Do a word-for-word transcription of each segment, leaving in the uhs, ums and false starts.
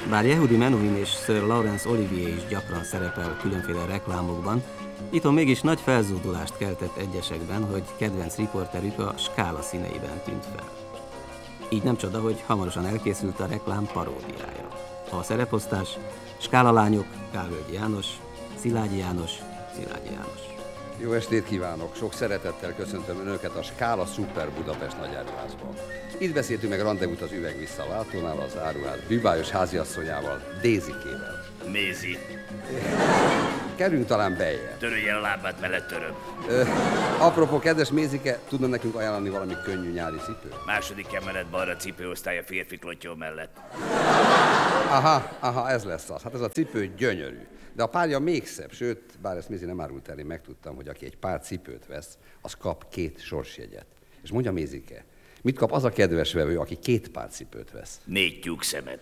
Bár Yehudi Menuhin és Sir Laurence Olivier is gyakran szerepel különféle reklámokban, itthon mégis nagy felzúdulást keltett egyesekben, hogy kedvenc riporterük a Skála színeiben tűnt fel. Így nem csoda, hogy hamarosan elkészült a reklám paródiája. A szereposztás: Skála lányok, Kálvölgyi János, Szilágyi János, Szilágyi János. Jó estét kívánok! Sok szeretettel köszöntöm Önöket a Skála Super Budapest nagyáruházban. Itt beszéltünk meg rendezvút az Üveg Visszaváltónál, az áruház bűvályos háziasszonyával, Dézikével. Mézi. Kerüljünk talán beljebb. Törölje a lábát, mellett töröm. Ö, apropó, kedves Mézike, tudna nekünk ajánlani valami könnyű nyári cipőt? Második emelet balra cipőosztály a férfi klottyó mellett. Aha, aha, ez lesz az. Hát ez a cipő gyönyörű. De a párja még szebb, sőt, bár ezt Mézi nem árult el, én megtudtam, hogy aki egy pár cipőt vesz, az kap két sorsjegyet. És mondja Mézike, mit kap az a kedves vevő, aki két pár cipőt vesz? Négy tyúk szemet.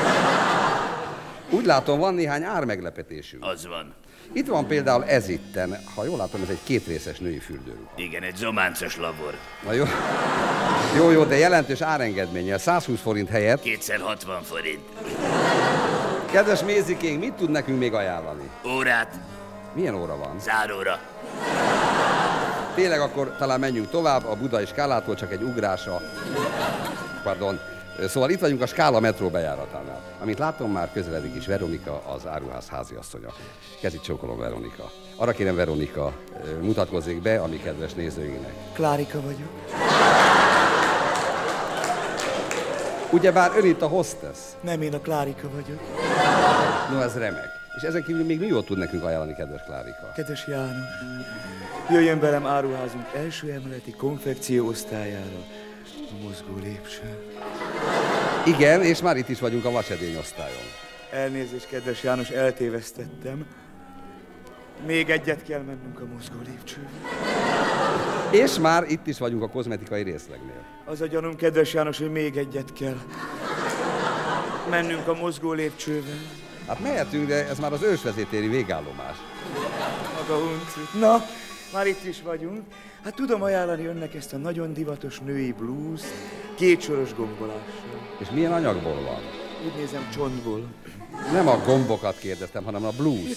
Úgy látom, van néhány ármeglepetésünk. Az van. Itt van például ez itten, ha jól látom, ez egy kétrészes női fürdőruha. Igen, egy zománcos labor. Na jó, jó, jó, de jelentős árengedménnyel, százhúsz forint helyett. Kétszer hatvan forint. Kedves Mézikénk, mit tud nekünk még ajánlani? Órát. Milyen óra van? Záróra. Tényleg akkor talán menjünk tovább, a budai Skálától csak egy ugrása. Pardon. Szóval itt vagyunk a Skála metró bejáratánál. Amint látom, már közeledik is Veronika, az áruház háziasszonya. Kezit csókolom, Veronika. Arra kérem, Veronika, mutatkozzék be a mi kedves nézőinknek. Klárika vagyok. Ugyebár ön itt a hostess. Nem, én a Klárika vagyok. No, ez remek. És ezen kívül még mi jót tud nekünk ajánlani, kedves Klárika? Kedves János, jöjjön velem áruházunk első emeleti konfekció osztályára, a mozgó lépcsőn. Igen, és már itt is vagyunk a vasedény osztályon. Elnézést, kedves János, eltévesztettem. Még egyet kell mennünk a mozgó lépcsőn. És már itt is vagyunk a kozmetikai részlegnél. Az a gyanúm, kedves János, hogy még egyet kell mennünk a mozgó lépcsővel. Hát mehetünk, de ez már az ősvezétéri végállomás. Maga uncut. Na, már itt is vagyunk. Hát tudom ajánlani önnek ezt a nagyon divatos női blúzt, kétsoros gombolással. És milyen anyagból van? Úgy nézem, csontból. Nem a gombokat kérdeztem, hanem a blues.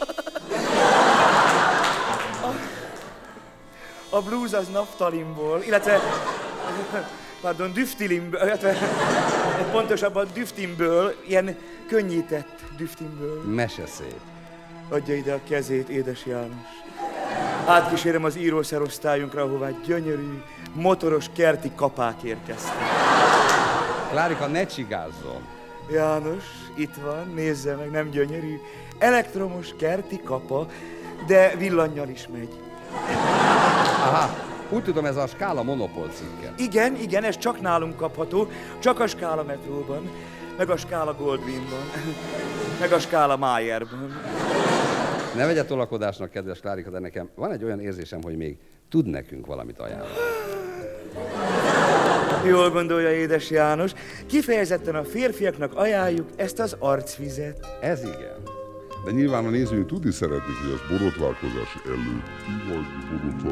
A, a blues az naftalinból, illetve, pardon, düftilinből, illetve pontosabban düftinből, ilyen könnyített düftinből. Meseszép. Adja ide a kezét, édes János. Átkísérem az írószerosztályunkra, ahová gyönyörű, motoros kerti kapák érkeztek. Klárika, ne csigázzon. János, itt van, nézze meg, nem gyönyörű. Elektromos kerti kapa, de villannyal is megy. Aha, úgy tudom, ez a Skála Monopól cikke. Igen, igen, ez csak nálunk kapható, csak a Skála metróban, meg a Skála Goldwynban, meg a Skála Mayerban. Ne vegye tolakodásnak, kedves Klárika, de nekem van egy olyan érzésem, hogy még tud nekünk valamit ajánlani. Jól gondolja, édes János. Kifejezetten a férfiaknak ajánljuk ezt az arcvizet. Ez igen. De nyilván a nézőink tudni szeretnék, hogy ez borotválkozás előtti vagy borotválkozás